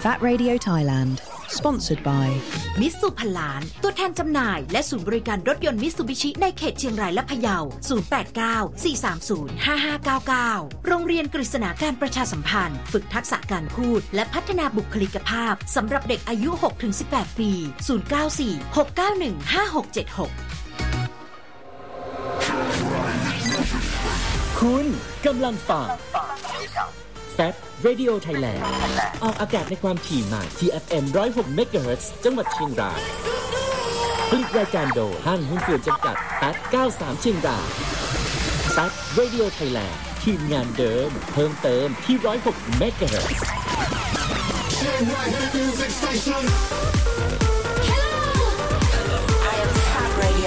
VAT Radio Thailand Sponsored by มิตซูพันล้านตัวแทนจำหน่ายและศูนย์บริการรถยนต์มิตซูบิชิในเขตเชียงรายและพะเยา 0894305599 โรงเรียนกฤษณาการประชาสัมพันธ์ฝึกทักษะการพูดและพัฒนาบุคลิกภาพสำหรับเด็กอายุ 6-18 ปี 0946915676 คุณกำลังฟังFAT Radio Thailand ออกอากาศในความถี่ใหม่ที่ FM 106 MHz จังหวัดเชียงรายผลิตรายการโดยห้างหุ้นส่วนจำกัด FAT 93 เชียงราย FAT Radio Thailand ทีมงานเดิมเพิ่มเติมที่ 106 MHz